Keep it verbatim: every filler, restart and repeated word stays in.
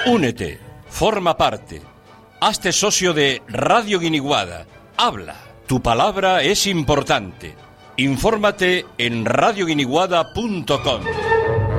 Únete, forma parte, hazte socio de Radio Guiniguada, habla, tu palabra es importante. Infórmate en radio guiniguada punto com.